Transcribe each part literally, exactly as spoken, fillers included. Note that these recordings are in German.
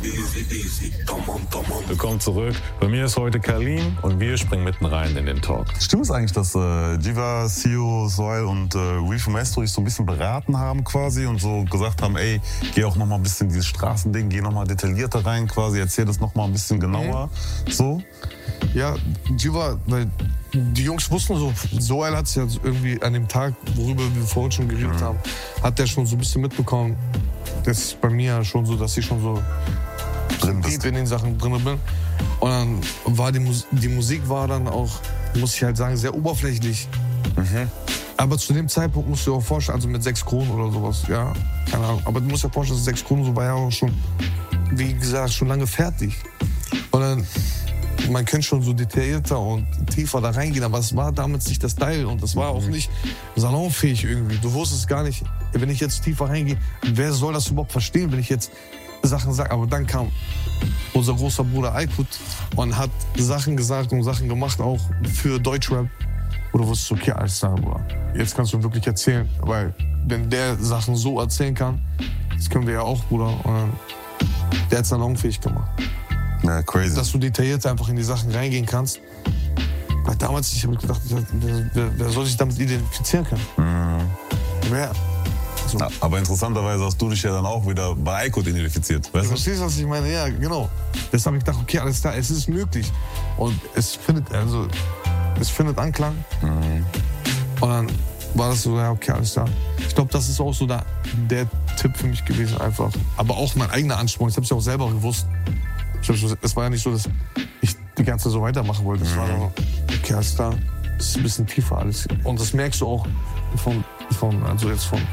Willkommen zurück. Bei mir ist heute Kalim und wir springen mitten rein in den Talk. Stimmt es eigentlich, dass äh, Jiva, Sio, Soil und äh, Reefer Maestro dich so ein bisschen beraten haben quasi und so gesagt haben, ey, geh auch noch mal ein bisschen dieses Straßending, geh noch mal detaillierter rein quasi, erzähl das noch mal ein bisschen genauer, mhm. so? Ja, Jiva, weil die Jungs wussten so, Soil hat sich ja irgendwie an dem Tag, worüber wir vorhin schon geredet mhm. haben, hat der schon so ein bisschen mitbekommen. Das ist bei mir schon so, dass ich schon so drin deep in den Sachen drin bin. Und dann war die, Mus- die Musik war dann auch, muss ich halt sagen, sehr oberflächlich. Mhm. Aber zu dem Zeitpunkt musst du dir auch vorstellen, also mit sechs Kronen oder sowas, ja, keine Ahnung. Aber du musst dir vorstellen, dass sechs Kronen so war ja auch schon, wie gesagt, schon lange fertig. Und dann, man könnte schon so detaillierter und tiefer da reingehen, aber es war damals nicht der Style und es war auch nicht salonfähig irgendwie. Du wusstest gar nicht, wenn ich jetzt tiefer reingehe, wer soll das überhaupt verstehen, wenn ich jetzt Sachen sage. Aber dann kam unser großer Bruder Aykut und hat Sachen gesagt und Sachen gemacht, auch für Deutschrap. Oder wusstest du, okay, alles klar, Bruder. Jetzt kannst du wirklich erzählen, weil wenn der Sachen so erzählen kann, das können wir ja auch, Bruder. Und der hat es salonfähig gemacht. Ja, crazy. Dass du detailliert einfach in die Sachen reingehen kannst. Weil damals, ich habe gedacht, wer, wer, wer soll sich damit identifizieren können? Mhm. Wer? So. Ja, aber interessanterweise hast du dich ja dann auch wieder bei Aykut identifiziert, weißt du? Verstehst du, was ich meine? Ja, genau. Deshalb habe ich gedacht, okay, alles klar, es ist möglich. Und es findet, also, es findet Anklang. Mhm. Und dann war das so, ja, okay, alles klar. Ich glaube, das ist auch so der, der Tipp für mich gewesen einfach. Aber auch mein eigener Ansporn. Ich habe es ja auch selber gewusst. Es war ja nicht so, dass ich die ganze Zeit so weitermachen wollte. Es mhm. war so, okay, alles klar, es ist ein bisschen tiefer alles. Und das merkst du auch von, von also jetzt von,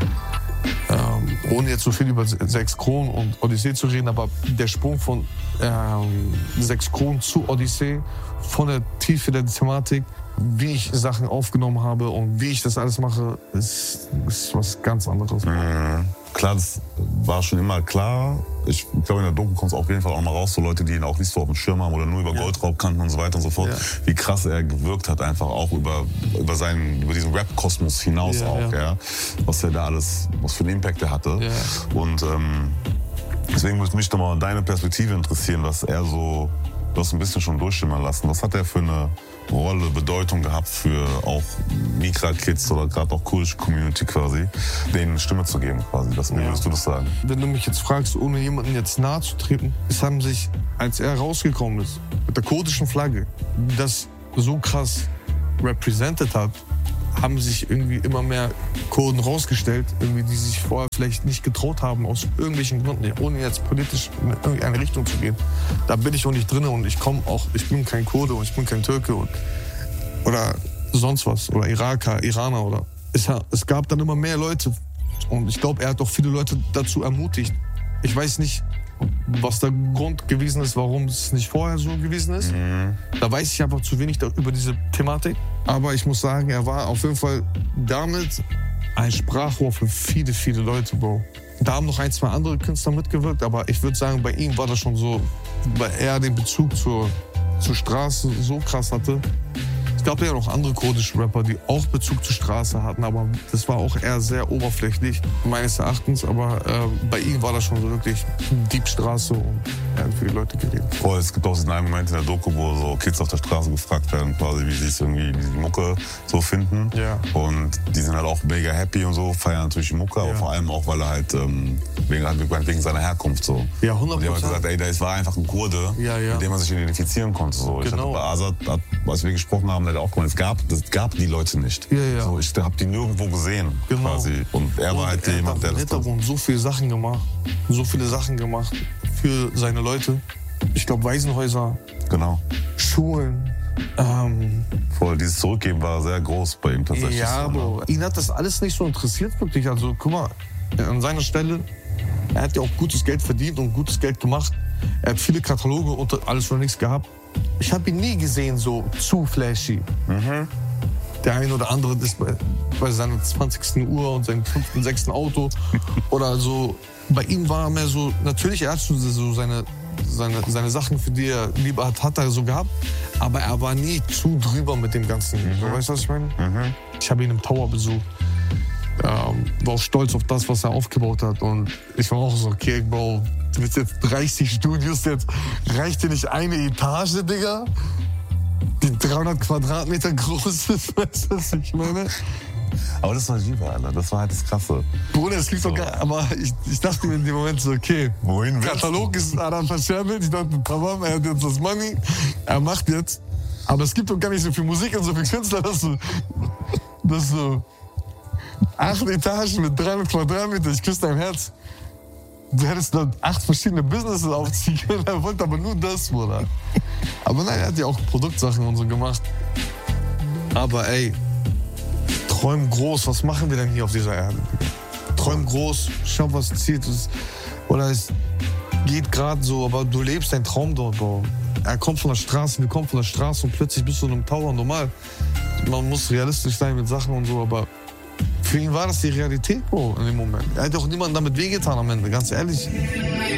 ähm, ohne jetzt so viel über sechs Kronen und Odyssee zu reden, aber der Sprung von ähm, sechs Kronen zu Odyssee, von der Tiefe der Thematik, wie ich Sachen aufgenommen habe und wie ich das alles mache, ist, ist was ganz anderes. Mhm. Klar, das war schon immer klar. Ich glaube, in der Doku kommt es auf jeden Fall auch mal raus, so Leute, die ihn auch nicht so auf dem Schirm haben oder nur über ja. Goldraub kannten und so weiter und so fort, ja. wie krass er gewirkt hat, einfach auch über, über, seinen, über diesen Rap-Kosmos hinaus ja, auch, ja. Ja, was er da alles, was für einen Impact er hatte. Ja. Und ähm, deswegen würde mich doch mal deine Perspektive interessieren, was er so, du hast ein bisschen schon durchschimmern lassen. Was hat er für eine Rolle, Bedeutung gehabt für auch Migra-Kids oder gerade auch kurdische Community quasi, denen eine Stimme zu geben quasi? Das, wie ja. würdest du das sagen? Wenn du mich jetzt fragst, ohne jemanden jetzt nahe zu treten, es haben sich, als er rausgekommen ist, mit der kurdischen Flagge, das so krass represented hat, haben sich irgendwie immer mehr Kurden rausgestellt, irgendwie, die sich vorher vielleicht nicht getraut haben, aus irgendwelchen Gründen, ohne jetzt politisch in irgendeine Richtung zu gehen. Da bin ich auch nicht drin und ich komme auch, ich bin kein Kurde und ich bin kein Türke und, oder sonst was, oder Iraker, Iraner oder. Es, es gab dann immer mehr Leute und ich glaube, er hat auch viele Leute dazu ermutigt. Ich weiß nicht, was der Grund gewesen ist, warum es nicht vorher so gewesen ist. Mhm. Da weiß ich einfach zu wenig da, über diese Thematik. Aber ich muss sagen, er war auf jeden Fall damit ein Sprachrohr für viele, viele Leute, Bro. Da haben noch ein, zwei andere Künstler mitgewirkt, aber ich würde sagen, bei ihm war das schon so, weil er den Bezug zur, zur Straße so krass hatte. Es gab ja noch andere kurdische Rapper, die auch Bezug zur Straße hatten, aber das war auch eher sehr oberflächlich, meines Erachtens. Aber äh, bei ihm war das schon so wirklich Diebstraße und er hat für die Leute geredet. Oh, es gibt auch diesen einen Moment in der Doku, wo so Kids auf der Straße gefragt werden, quasi, wie sie es irgendwie, wie sie die Mucke so finden. Ja. Und die sind halt auch mega happy und so, feiern natürlich die Mucke, ja. aber vor allem auch, weil er halt ähm, wegen, wegen seiner Herkunft so. Ja, hundert Prozent. Und die haben halt gesagt, ey, das war einfach ein Kurde, ja, ja. mit dem man sich identifizieren konnte. So. Genau. Ich hatte bei Azad, als wir gesprochen haben, hat er auch gemeint, es gab, es gab die Leute nicht. Ja, ja. So, ich habe die nirgendwo gesehen, genau. quasi. Und er war halt er jemand, hat der das... Hintergrund so viele Sachen gemacht, so viele Sachen gemacht für seine Leute. Ich glaube, Waisenhäuser, genau. Schulen. Ähm, Voll, dieses Zurückgeben war sehr groß bei ihm tatsächlich. Ja, so, Bro. Ihn hat das alles nicht so interessiert, wirklich. Also, guck mal, an seiner Stelle, er hat ja auch gutes Geld verdient und gutes Geld gemacht. Er hat viele Kataloge und alles oder nichts gehabt. Ich habe ihn nie gesehen so zu flashy. Mhm. Der eine oder andere ist bei, bei seiner zwanzigsten Uhr und seinem fünften, sechsten Auto oder so. Bei ihm war er mehr so, natürlich, er hat schon so seine, seine, seine Sachen, für die er lieber hat, hat er so gehabt. Aber er war nie zu drüber mit dem Ganzen. Mhm. Weißt du, was ich meine? Mhm. Ich habe ihn im Tower besucht. Ähm, war auch stolz auf das, was er aufgebaut hat. Und ich war auch so, okay, Bro, du willst jetzt dreißig Studios, jetzt reicht dir nicht eine Etage, Digga? Die dreihundert Quadratmeter groß ist, weißt du, was ich meine? Aber das war Jiva, Alter. Das war halt das Krasse. Bruder, es lief so. doch geil. Aber ich, ich dachte mir in dem Moment so, okay, wohin Katalog ist Adam verscherbelt. Ich dachte, tamam, er hat jetzt das Money. Er macht jetzt. Aber es gibt doch gar nicht so viel Musik und so viel Künstler, dass du, dass du acht Etagen mit dreihundert Quadratmeter, ich küsse dein Herz. Du hättest dann acht verschiedene Businesses aufziehen können. Er wollte aber nur das, Bruder. Aber nein, er hat ja auch Produktsachen und so gemacht. Aber ey, träum groß. Was machen wir denn hier auf dieser Erde? Träum groß, schau, was zieht. Oder es geht gerade so, aber du lebst deinen Traum dort, Bro. Er kommt von der Straße, wir kommen von der Straße und plötzlich bist du in einem Tower. Normal, man muss realistisch sein mit Sachen und so, aber für ihn war das die Realität, Bro, in dem Moment. Er hat auch niemandem damit wehgetan am Ende, ganz ehrlich.